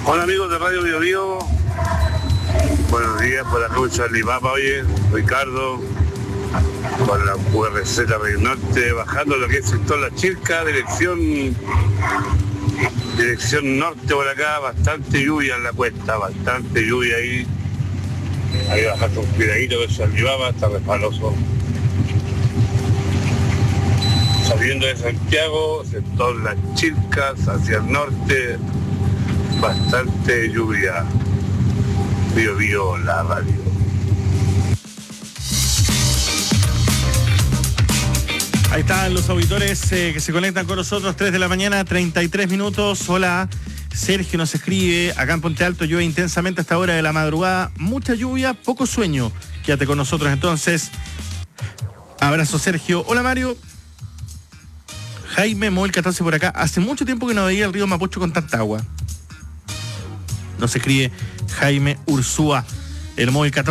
Hola amigos de Radio Bio Bio. Buenos días por la lucha del Limapa, oye, Ricardo, por la URC Río Norte, bajando lo que es sector La Chilca, dirección norte por acá, bastante lluvia en la cuesta, bastante lluvia ahí. Ahí bajar con cuidadito que es el Limapa, está resbaloso. Saliendo de Santiago, sector Las Chilcas, hacia el norte, bastante lluvia. Bio Bio, la radio. Ahí están los auditores que se conectan con nosotros, 3 de la mañana, 33 minutos. Hola, Sergio nos escribe, acá en Puente Alto llueve intensamente a esta hora de la madrugada, mucha lluvia, poco sueño. Quédate con nosotros entonces. Abrazo, Sergio. Hola, Mario. Jaime Móvil 14 por acá. Hace mucho tiempo que no veía el río Mapocho con tanta agua. Nos escribe Jaime Ursúa, el Móvil 14.